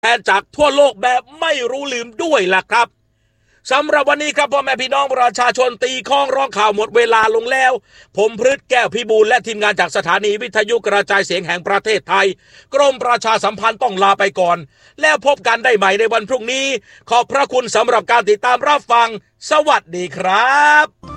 แทนจากทั่วโลกแบบไม่รู้ลืมด้วยล่ะครับสำหรับวันนี้ครับพ่อแม่พี่น้องประชาชนตีข้องร้องข่าวหมดเวลาลงแล้วผมพฤทธิ์แก้วพิบูลและทีมงานจากสถานีวิทยุกระจายเสียงแห่งประเทศไทยกรมประชาสัมพันธ์ต้องลาไปก่อนแล้วพบกันได้ใหม่ในวันพรุ่งนี้ขอบพระคุณสำหรับการติดตามรับฟังสวัสดีครับ